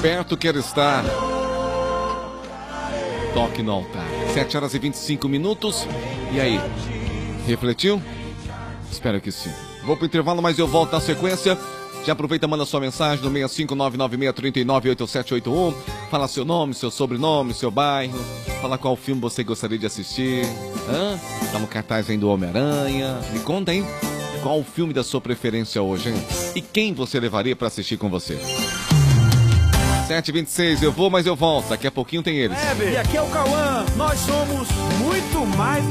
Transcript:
perto quer estar. Toque no altar. 7h25. E aí? Refletiu? Espero que sim. Vou pro intervalo, mas eu volto na sequência. Já aproveita, manda sua mensagem no 65996398781. Fala seu nome, seu sobrenome, seu bairro. Fala qual filme você gostaria de assistir. Tá no cartaz aí do Homem-Aranha. Me conta, hein? Qual o filme da sua preferência hoje, hein? E quem você levaria pra assistir com você? 7h26, eu vou, mas eu volto. Daqui a pouquinho tem eles. E aqui é o Cauã. Nós somos muito mais...